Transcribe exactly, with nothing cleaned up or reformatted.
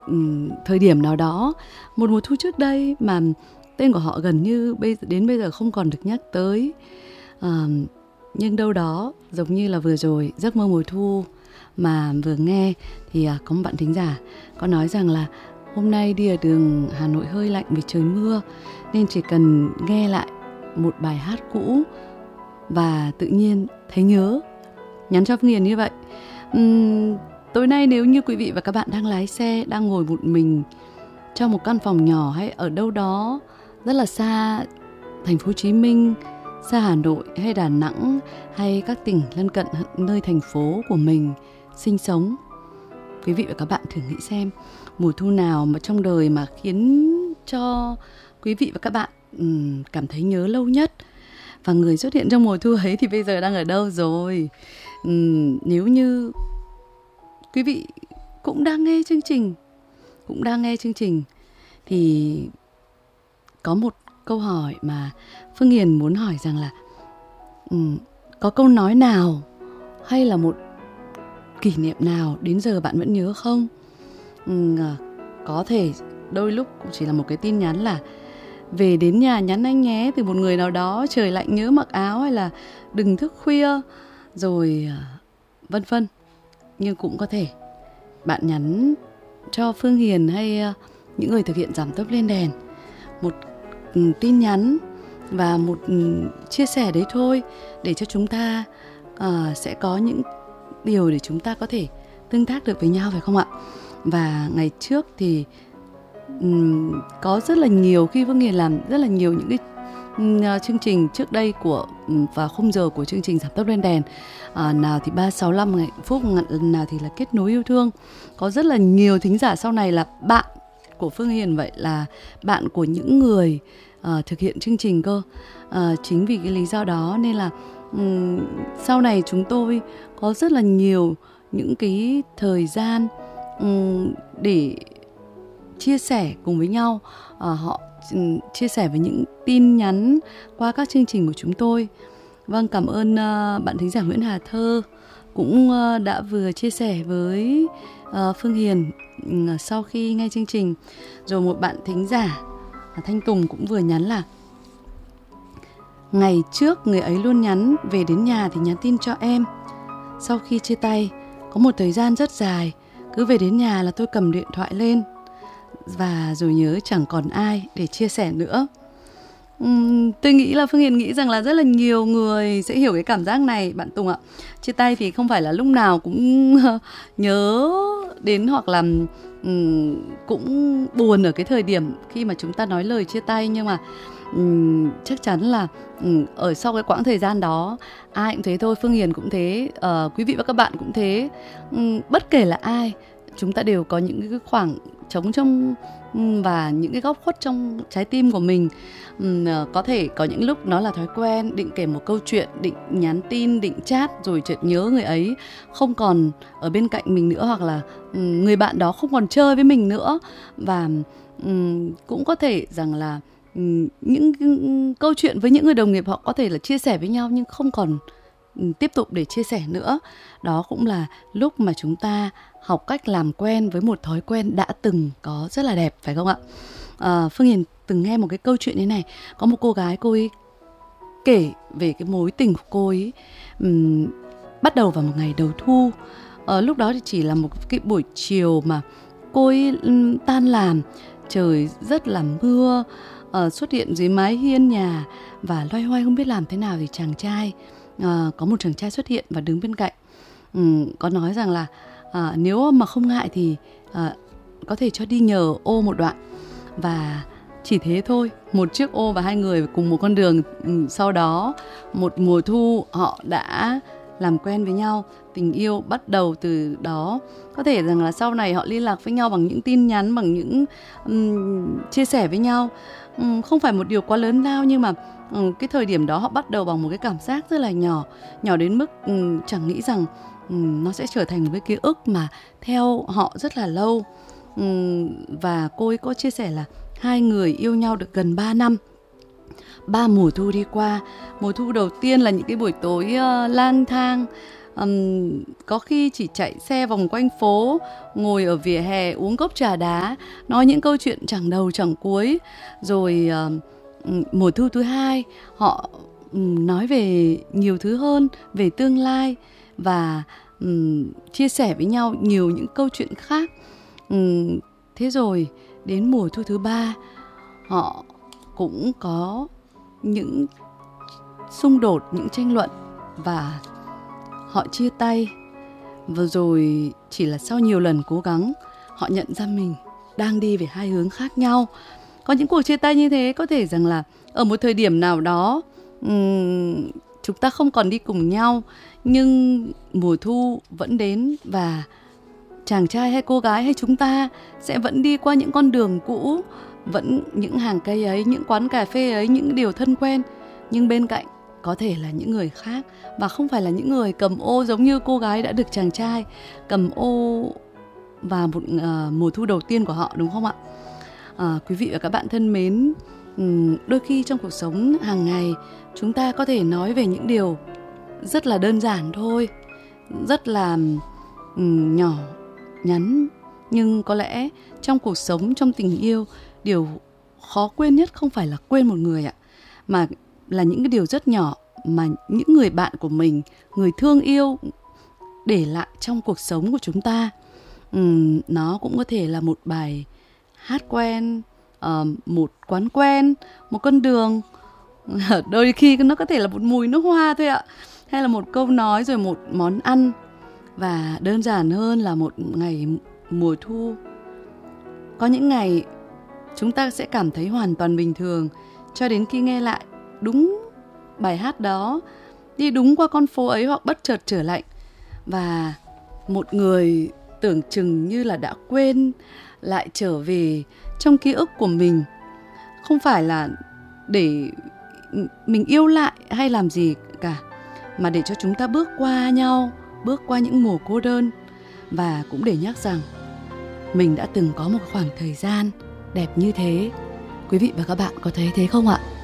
um, thời điểm nào đó, một mùa thu trước đây mà tên của họ gần như bây đến bây giờ không còn được nhắc tới. À, nhưng đâu đó giống như là vừa rồi giấc mơ mùa thu mà vừa nghe thì à, có một bạn thính giả có nói rằng là hôm nay đi ở đường Hà Nội hơi lạnh vì trời mưa, nên chỉ cần nghe lại một bài hát cũ và tự nhiên thấy nhớ. Nhắn cho Phương Hiền như vậy. uhm, Tối nay nếu như quý vị và các bạn đang lái xe, đang ngồi một mình trong một căn phòng nhỏ hay ở đâu đó rất là xa thành phố Hồ Chí Minh, xa Hà Nội hay Đà Nẵng hay các tỉnh lân cận nơi thành phố của mình sinh sống, quý vị và các bạn thử nghĩ xem mùa thu nào mà trong đời mà khiến cho quý vị và các bạn um, cảm thấy nhớ lâu nhất. Và người xuất hiện trong mùa thu ấy thì bây giờ đang ở đâu rồi? uhm, Nếu như quý vị cũng đang nghe chương trình Cũng đang nghe chương trình thì có một câu hỏi mà Phương Hiền muốn hỏi rằng là um, có câu nói nào hay là một kỷ niệm nào đến giờ bạn vẫn nhớ không? Um, có thể đôi lúc cũng chỉ là một cái tin nhắn là về đến nhà nhắn anh nhé từ một người nào đó, trời lạnh nhớ mặc áo, hay là đừng thức khuya, rồi vân vân. Nhưng cũng có thể bạn nhắn cho Phương Hiền hay những người thực hiện giảm tốc lên đèn một tin nhắn và một chia sẻ đấy thôi, để cho chúng ta uh, sẽ có những điều để chúng ta có thể tương tác được với nhau, phải không ạ? Và ngày trước thì um, có rất là nhiều, khi Phương Hiền làm rất là nhiều những cái uh, chương trình trước đây của um, và khung giờ của chương trình giảm tốc lên đèn, uh, nào thì ba sáu năm hạnh phúc, nào thì là kết nối yêu thương. Có rất là nhiều thính giả sau này là bạn của Phương Hiền, vậy là bạn của những người uh, thực hiện chương trình cơ. Uh, chính vì cái lý do đó nên là um, sau này chúng tôi có rất là nhiều những cái thời gian um, để chia sẻ cùng với nhau. Uh, họ um, chia sẻ với những tin nhắn qua các chương trình của chúng tôi. Vâng, cảm ơn uh, bạn thính giả Nguyễn Hà Thơ cũng uh, đã vừa chia sẻ với uh, Phương Hiền uh, sau khi nghe chương trình. Rồi một bạn thính giả uh, Thanh Tùng cũng vừa nhắn là ngày trước người ấy luôn nhắn về đến nhà thì nhắn tin cho em. Sau khi chia tay có một thời gian rất dài, cứ về đến nhà là tôi cầm điện thoại lên và rồi nhớ chẳng còn ai để chia sẻ nữa. Uhm, tôi nghĩ là Phương Hiền nghĩ rằng là rất là nhiều người sẽ hiểu cái cảm giác này, bạn Tùng ạ. Chia tay thì không phải là lúc nào cũng nhớ đến, hoặc là um, cũng buồn ở cái thời điểm khi mà chúng ta nói lời chia tay. Nhưng mà um, chắc chắn là um, ở sau cái quãng thời gian đó, ai cũng thế thôi, Phương Hiền cũng thế, uh, quý vị và các bạn cũng thế. um, Bất kể là ai, chúng ta đều có những cái khoảng trống trong và những cái góc khuất trong trái tim của mình. Uhm, có thể có những lúc nó là thói quen, định kể một câu chuyện, định nhắn tin, định chat, rồi chợt nhớ người ấy không còn ở bên cạnh mình nữa, hoặc là um, người bạn đó không còn chơi với mình nữa. Và um, cũng có thể rằng là um, những um, câu chuyện với những người đồng nghiệp họ có thể là chia sẻ với nhau nhưng không còn um, tiếp tục để chia sẻ nữa. Đó cũng là lúc mà chúng ta học cách làm quen với một thói quen đã từng có rất là đẹp, phải không ạ? À, Phương Hiền từng nghe một cái câu chuyện thế này. Có một cô gái, cô ấy kể về cái mối tình của cô ấy um, bắt đầu vào một ngày đầu thu. à, Lúc đó thì chỉ là một cái buổi chiều mà cô ấy um, tan làm, trời rất là mưa, uh, xuất hiện dưới mái hiên nhà và loay hoay không biết làm thế nào thì chàng trai, uh, có một chàng trai xuất hiện và đứng bên cạnh. um, Có nói rằng là uh, nếu mà không ngại thì uh, có thể cho đi nhờ ô một đoạn. Và chỉ thế thôi, một chiếc ô và hai người cùng một con đường. Sau đó một mùa thu họ đã làm quen với nhau, tình yêu bắt đầu từ đó. Có thể rằng là sau này họ liên lạc với nhau bằng những tin nhắn, bằng những um, chia sẻ với nhau. um, Không phải một điều quá lớn lao, nhưng mà um, cái thời điểm đó họ bắt đầu bằng một cái cảm giác rất là nhỏ. Nhỏ đến mức um, chẳng nghĩ rằng um, nó sẽ trở thành một cái ký ức mà theo họ rất là lâu. um, Và cô ấy có chia sẻ là hai người yêu nhau được gần ba năm. Ba mùa thu đi qua. Mùa thu đầu tiên là những cái buổi tối uh, lang thang, uh, um, có khi chỉ chạy xe vòng quanh phố, ngồi ở vỉa hè uống cốc trà đá, nói những câu chuyện chẳng đầu chẳng cuối. Rồi uh, mùa thu thứ hai họ um, nói về nhiều thứ hơn, về tương lai và um, chia sẻ với nhau nhiều những câu chuyện khác. um, Thế rồi đến mùa thu thứ ba họ cũng có những xung đột, những tranh luận và họ chia tay. Và rồi chỉ là sau nhiều lần cố gắng họ nhận ra mình đang đi về hai hướng khác nhau. Có những cuộc chia tay như thế có thể rằng là ở một thời điểm nào đó um, chúng ta không còn đi cùng nhau, nhưng mùa thu vẫn đến và chàng trai hay cô gái hay chúng ta sẽ vẫn đi qua những con đường cũ, vẫn những hàng cây ấy, những quán cà phê ấy, những điều thân quen. Nhưng bên cạnh có thể là những người khác, và không phải là những người cầm ô giống như cô gái đã được chàng trai cầm ô vào một uh, mùa thu đầu tiên của họ, đúng không ạ? À, quý vị và các bạn thân mến, um, đôi khi trong cuộc sống hàng ngày chúng ta có thể nói về những điều rất là đơn giản thôi, rất là um, nhỏ nhắn, nhưng có lẽ trong cuộc sống, trong tình yêu, điều khó quên nhất không phải là quên một người ạ, mà là những cái điều rất nhỏ mà những người bạn của mình, người thương yêu để lại trong cuộc sống của chúng ta. uhm, Nó cũng có thể là một bài hát quen, uh, một quán quen, một con đường, đôi khi nó có thể là một mùi nước hoa thôi ạ, hay là một câu nói, rồi một món ăn, và đơn giản hơn là một ngày mùa thu. Có những ngày chúng ta sẽ cảm thấy hoàn toàn bình thường, cho đến khi nghe lại đúng bài hát đó, đi đúng qua con phố ấy, hoặc bất chợt trở lạnh, và một người tưởng chừng như là đã quên lại trở về trong ký ức của mình. Không phải là để mình yêu lại hay làm gì cả, mà để cho chúng ta bước qua nhau, bước qua những mùa cô đơn, và cũng để nhắc rằng mình đã từng có một khoảng thời gian đẹp như thế. Quý vị và các bạn có thấy thế không ạ?